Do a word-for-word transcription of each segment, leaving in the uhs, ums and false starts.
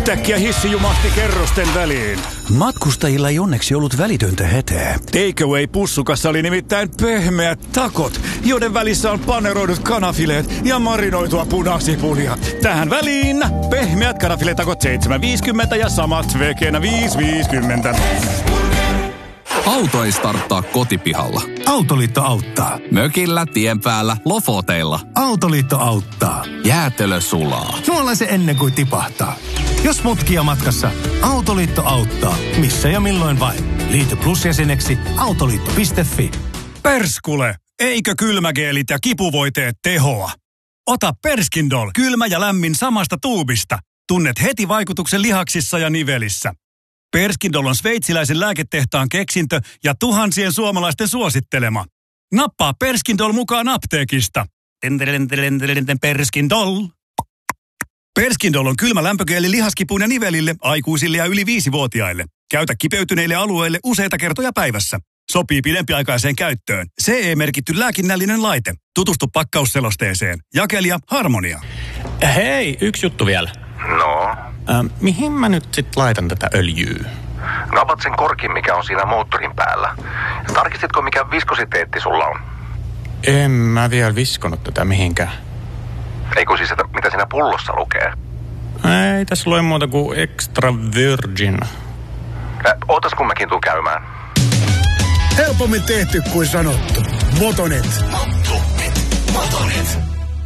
Yhtäkkiä hissi jumahti kerrosten väliin. Matkustajilla ei onneksi ollut välitöntä hätää. Takeaway-pussukassa oli nimittäin pehmeät takot, joiden välissä on paneroidut kanafileet ja marinoitua punasipulia. Tähän väliin pehmeät kanafiletakot seitsemän viisikymmentä ja samat vegenä viisi viisikymmentä. Auto ei starttaa kotipihalla. Autoliitto auttaa. Mökillä, tien päällä, lofoteilla. Autoliitto auttaa. Jäätelö sulaa. Suola se ennen kuin tipahtaa. Jos mutkia matkassa, Autoliitto auttaa. Missä ja milloin vain. Liity Plus-jäseneksi autoliitto piste fi. Perskule, eikö kylmägeelit ja kipuvoiteet tehoa? Ota Perskindol, kylmä ja lämmin samasta tuubista. Tunnet heti vaikutuksen lihaksissa ja nivelissä. Perskindol on sveitsiläisen lääketehtaan keksintö ja tuhansien suomalaisten suosittelema. Nappaa Perskindol mukaan apteekista. Perskindol. Perskindol on kylmä lämpögeeli lihaskipuun ja nivelille, aikuisille ja yli viisivuotiaille. Käytä kipeytyneille alueille useita kertoja päivässä. Sopii pidempiaikaiseen käyttöön. C E-merkitty lääkinnällinen laite. Tutustu pakkausselosteeseen. Jakelija Harmonia. Hei, yksi juttu vielä. No? Äh, mihin mä nyt sit laitan tätä öljyä? No avat sen korkin, mikä on siinä moottorin päällä. Tarkistitko, mikä viskositeetti sulla on? En mä vielä viskonut tätä mihinkään. Eikö siis, että mitä siinä pullossa lukee? Ei tässä lue muuta kuin extra virgin. Äh, ootas kun mäkin tuun käymään. Helpommin tehty kuin sanottu. Motonet. Motonet. Motonet.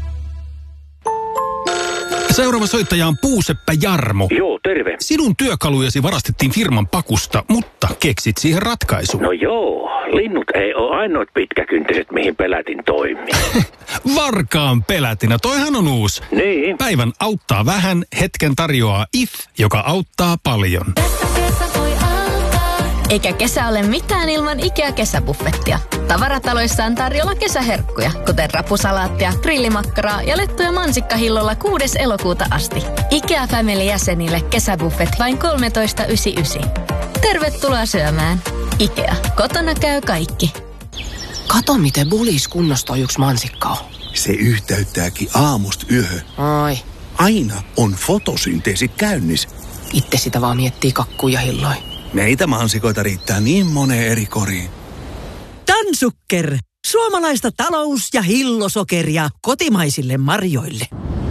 Seuraava soittaja on Puuseppä Jarmo. Joo, terve. Sinun työkalujasi varastettiin firman pakusta, mutta keksit siihen ratkaisun. No joo, linnut ei ole ainoat pitkäkyntiset, mihin pelätin toimii. Varkaan pelätinä, toihan on uusi. Niin. Päivän auttaa vähän, hetken tarjoaa I F, joka auttaa paljon. Eikä kesä ole mitään ilman Ikea-kesäbuffettia. Tavarataloissa on tarjolla kesäherkkuja, kuten rapusalaattia, grillimakkaraa ja lettuja mansikkahillolla kuudes elokuuta asti. Ikea Family-jäsenille kesäbuffet vain kolmetoista yhdeksänkymmentäyhdeksän. Tervetuloa syömään. Ikea. Kotona käy kaikki. Kato, miten bulis kunnostaa yksi mansikka on. Se yhtäyttääkin aamusta yöhön. Ai. Aina on fotosynteesi käynnissä. Itse sitä vaan miettii kakkuja hilloin. Meitä mansikoita riittää niin moneen eri koriin. Tansukker. Suomalaista talous- ja hillosokeria kotimaisille marjoille.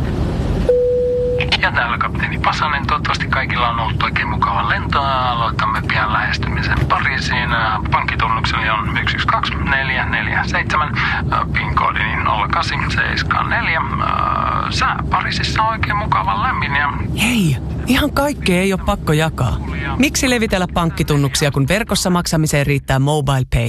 Ja täällä kapteeni Pasanen. Toivottavasti kaikilla on ollut oikein mukava lento. Aloitamme pian lähestymisen Pariisiin. Pankkitunnukseni on yksi yksi kaksi neljä neljä seitsemän. PIN-koodini nolla kahdeksan seitsemän neljä. Sää Pariisissa on oikein mukava lämmin. Ja... Hei, ihan kaikkea ei ole pakko jakaa. Miksi levitellä pankkitunnuksia, kun verkossa maksamiseen riittää Mobile Pay?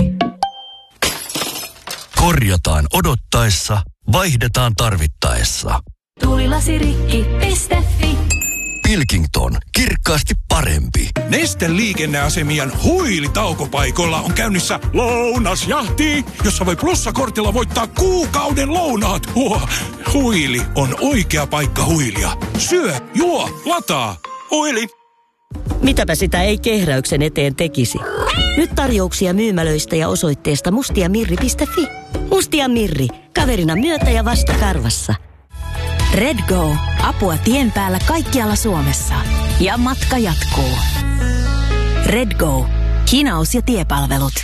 Korjataan odottaessa, vaihdetaan tarvittaessa. Tuulilasirikki piste fi. Pilkington. Kirkkaasti parempi. Neste liikenneasemien huilitaukopaikoilla on käynnissä lounasjahti, jossa voi plussakortilla voittaa kuukauden lounaat. Huh, huili on oikea paikka huilia. Syö, juo, lataa. Huili. Mitäpä sitä ei kehräyksen eteen tekisi. Nyt tarjouksia myymälöistä ja osoitteesta mustiamirri piste fi. Mustia Mirri. Kaverina myötä ja vasta karvassa. Redgo. Apua tien päällä kaikkialla Suomessa. Ja matka jatkuu. Redgo. Hinaus ja tiepalvelut.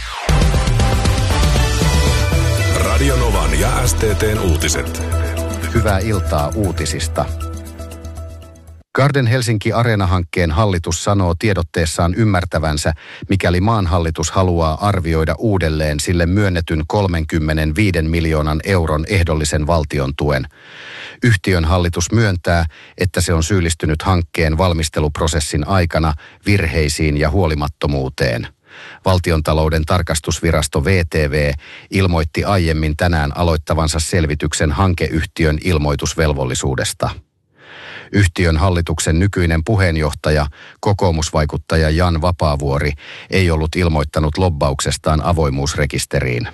Radio Novan ja S T T:n uutiset. Hyvää iltaa uutisista. Garden Helsinki Areena-hankkeen hallitus sanoo tiedotteessaan ymmärtävänsä, mikäli maan hallitus haluaa arvioida uudelleen sille myönnetyn kolmekymmentäviisi miljoonan euron ehdollisen valtion tuen. Yhtiön hallitus myöntää, että se on syyllistynyt hankkeen valmisteluprosessin aikana virheisiin ja huolimattomuuteen. Valtiontalouden tarkastusvirasto V T V ilmoitti aiemmin tänään aloittavansa selvityksen hankeyhtiön ilmoitusvelvollisuudesta. Yhtiön hallituksen nykyinen puheenjohtaja, kokoomusvaikuttaja Jan Vapaavuori, ei ollut ilmoittanut lobbauksestaan avoimuusrekisteriin.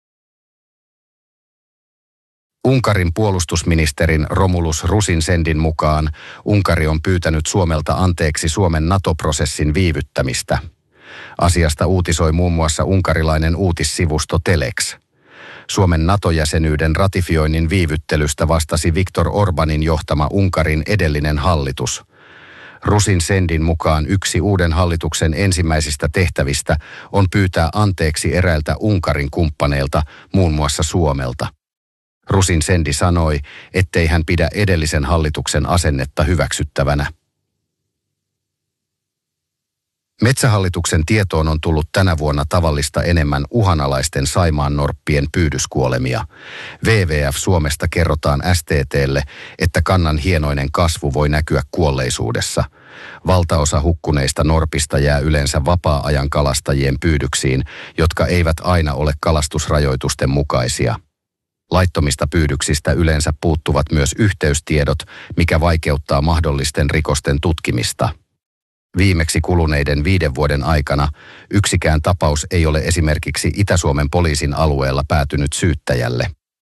Unkarin puolustusministerin Romulus Rusinsendin mukaan Unkari on pyytänyt Suomelta anteeksi Suomen NATO-prosessin viivyttämistä. Asiasta uutisoi muun muassa unkarilainen uutissivusto Telex. Suomen NATO-jäsenyyden ratifioinnin viivyttelystä vastasi Viktor Orbanin johtama Unkarin edellinen hallitus. Rusin Sendin mukaan yksi uuden hallituksen ensimmäisistä tehtävistä on pyytää anteeksi eräiltä Unkarin kumppaneilta, muun muassa Suomelta. Rusin Sendi sanoi, ettei hän pidä edellisen hallituksen asennetta hyväksyttävänä. Metsähallituksen tietoon on tullut tänä vuonna tavallista enemmän uhanalaisten saimaannorppien pyydyskuolemia. W W F Suomesta kerrotaan S T T:lle, että kannan hienoinen kasvu voi näkyä kuolleisuudessa. Valtaosa hukkuneista norpista jää yleensä vapaa-ajan kalastajien pyydyksiin, jotka eivät aina ole kalastusrajoitusten mukaisia. Laittomista pyydyksistä yleensä puuttuvat myös yhteystiedot, mikä vaikeuttaa mahdollisten rikosten tutkimista. Viimeksi kuluneiden viiden vuoden aikana yksikään tapaus ei ole esimerkiksi Itä-Suomen poliisin alueella päätynyt syyttäjälle.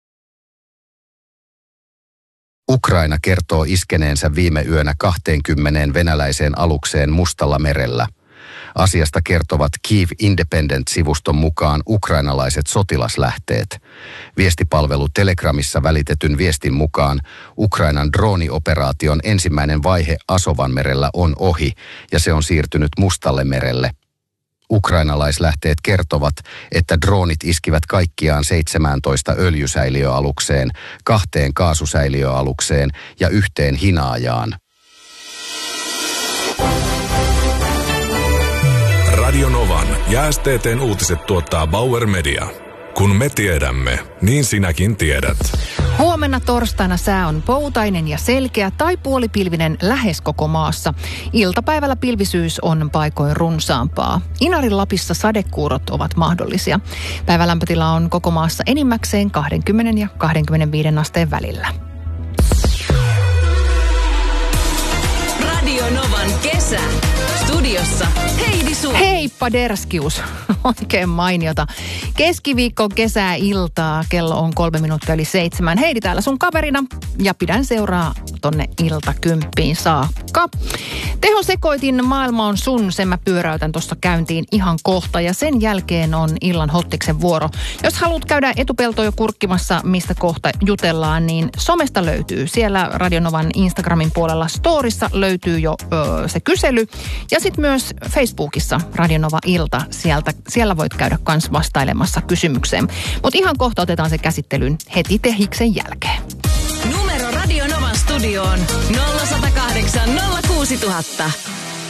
Ukraina kertoo iskeneensä viime yönä kaksikymmentä venäläiseen alukseen Mustalla merellä. Asiasta kertovat Kyiv Independent-sivuston mukaan ukrainalaiset sotilaslähteet. Viestipalvelu Telegramissa välitetyn viestin mukaan Ukrainan droonioperaation ensimmäinen vaihe Asovanmerellä on ohi ja se on siirtynyt Mustalle merelle. Ukrainalaislähteet kertovat, että droonit iskivät kaikkiaan seitsemääntoista öljysäiliöalukseen, kahteen kaasusäiliöalukseen ja yhteen hinaajaan. Radio Novan ja S T T:n uutiset tuottaa Bauer Media. Kun me tiedämme, niin sinäkin tiedät. Huomenna torstaina sää on poutainen ja selkeä tai puolipilvinen lähes koko maassa. Iltapäivällä pilvisyys on paikoin runsaampaa. Inarin Lapissa sadekuurot ovat mahdollisia. Päivälämpötila on koko maassa enimmäkseen kaksikymmentä ja kaksikymmentäviisi asteen välillä. Radio Novan kesä. Studiossa Heidi Suomi. Heippa Derskius. Oikein mainiota. Keskiviikko kesäiltaa. Kello on kolme minuuttia yli seitsemän. Heidi täällä sun kaverina ja pidän seuraa tonne iltakymppiin saakka. Tehosekoitin maailma on sun, sen mä pyöräytän tuossa käyntiin ihan kohta ja sen jälkeen on illan hottiksen vuoro. Jos haluat käydä etupeltoa jo kurkkimassa, mistä kohta jutellaan, niin somesta löytyy. Siellä Radionovan Instagramin puolella storissa löytyy jo öö, se kysely. Ja sitten myös Facebookissa Radionova Ilta. Sieltä, siellä voit käydä kans vastailemassa kysymykseen. Mutta ihan kohta otetaan se käsittelyyn heti tehiksen jälkeen. Numero Radionovan studioon nolla yksi nolla kahdeksan nolla kuusi nolla nolla nolla.